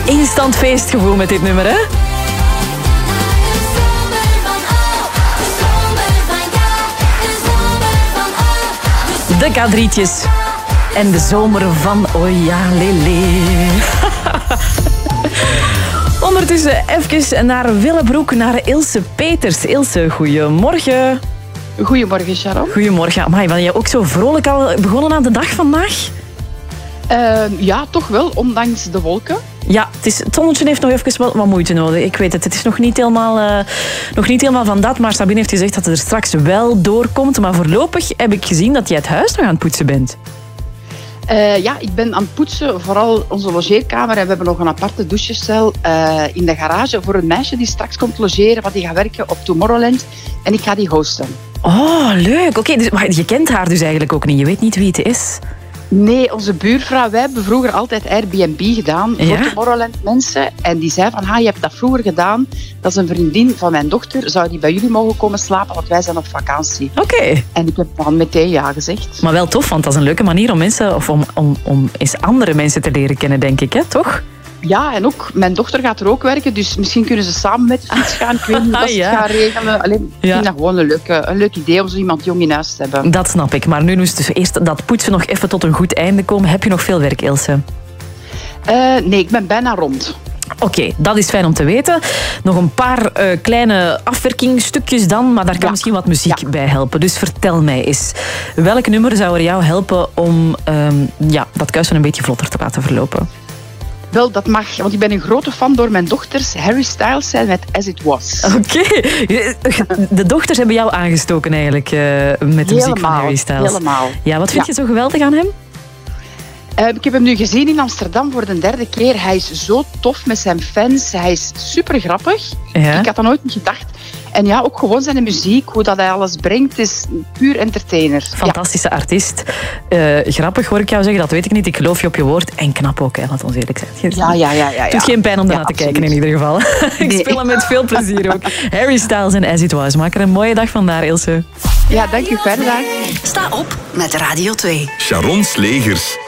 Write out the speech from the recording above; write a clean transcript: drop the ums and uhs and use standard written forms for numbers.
Instant feestgevoel met dit nummer, hè? De K3'tjes. En de zomer van oh ja, lele. Ondertussen even naar Willebroek, naar Ilse Peters. Ilse, goedemorgen. Goedemorgen, Sharon. Goedemorgen. Amai, ben jij ook zo vrolijk al begonnen aan de dag vandaag? Ja, toch wel, ondanks de wolken. Ja, het zonnetje heeft nog even wel wat moeite nodig. Ik weet het, het is nog niet helemaal van dat. Maar Sabine heeft gezegd dat het er straks wel doorkomt. Maar voorlopig heb ik gezien dat jij het huis nog aan het poetsen bent. Ja, ik ben aan het poetsen, vooral onze logeerkamer. En we hebben nog een aparte douchecel in de garage voor een meisje die straks komt logeren, want die gaat werken op Tomorrowland. En ik ga die hosten. Oh, leuk. Oké, dus, maar je kent haar dus eigenlijk ook niet. Je weet niet wie het is. Nee, onze buurvrouw, wij hebben vroeger altijd Airbnb gedaan voor Tomorrowland mensen. En die zei van, je hebt dat vroeger gedaan. Dat is een vriendin van mijn dochter. Zou die bij jullie mogen komen slapen, want wij zijn op vakantie. Oké. En ik heb dan meteen ja gezegd. Maar wel tof, want dat is een leuke manier om mensen, of om eens andere mensen te leren kennen, denk ik, hè? Toch? Ja, en ook mijn dochter gaat er ook werken, dus misschien kunnen ze samen met de fiets gaan. Ik weet niet wat ze gaan regelen. Alleen, ik vind dat gewoon een leuk idee om zo iemand jong in huis te hebben. Dat snap ik, maar nu moest dus eerst dat poetsen nog even tot een goed einde komen. Heb je nog veel werk, Ilse? Nee, ik ben bijna rond. Oké, dat is fijn om te weten. Nog een paar kleine afwerkingstukjes dan, maar daar kan misschien wat muziek bij helpen. Dus vertel mij eens, welk nummer zou er jou helpen om dat kuisen een beetje vlotter te laten verlopen? Wel, dat mag, want ik ben een grote fan door mijn dochters. Harry Styles zijn met As It Was. Oké. De dochters hebben jou aangestoken eigenlijk met de muziek van Harry Styles. Helemaal. Ja, wat vind je zo geweldig aan hem? Ik heb hem nu gezien in Amsterdam voor de 3e keer. Hij is zo tof met zijn fans. Hij is super grappig. Ja. Ik had dat nooit niet gedacht. En ja, ook gewoon zijn muziek, hoe dat hij alles brengt, is puur entertainer. Fantastische artiest. Grappig hoor ik jou zeggen, dat weet ik niet. Ik geloof je op je woord. En knap ook, hè, laat ons eerlijk zijn. Ja. Doet geen pijn om daarna te kijken in ieder geval. Ik speel hem met veel plezier ook. Harry Styles en As It Was. Maak er een mooie dag van daar, Ilse. Ja, dank je. Fijne dag. Sta op met Radio 2. Sharon Slegers.